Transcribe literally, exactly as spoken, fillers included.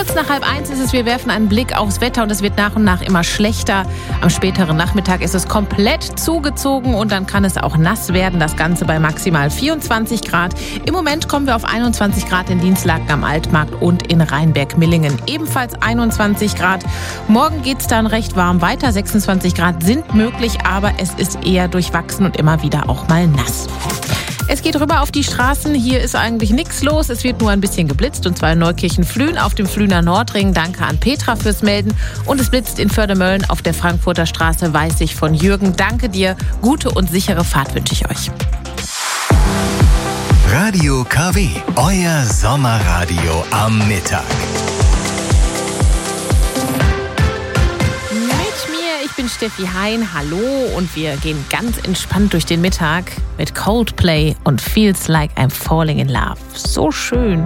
Kurz nach halb eins ist es, wir werfen einen Blick aufs Wetter und es wird nach und nach immer schlechter. Am späteren Nachmittag ist es komplett zugezogen und dann kann es auch nass werden. Das Ganze bei maximal vierundzwanzig Grad. Im Moment kommen wir auf einundzwanzig Grad in Dinslaken am Altmarkt und in Rheinberg-Millingen. Ebenfalls einundzwanzig Grad. Morgen geht es dann recht warm weiter. sechsundzwanzig Grad sind möglich, aber es ist eher durchwachsen und immer wieder auch mal nass. Es geht rüber auf die Straßen. Hier ist eigentlich nichts los. Es wird nur ein bisschen geblitzt, und zwar in Neukirchen-Flühen auf dem Flühner Nordring. Danke an Petra fürs Melden. Und es blitzt in Fördermölln auf der Frankfurter Straße, weiß ich von Jürgen. Danke dir. Gute und sichere Fahrt wünsche ich euch. Radio K W, euer Sommerradio am Mittag. Ich bin Steffi Hein, hallo, und wir gehen ganz entspannt durch den Mittag mit Coldplay und Feels Like I'm Falling in Love. So schön.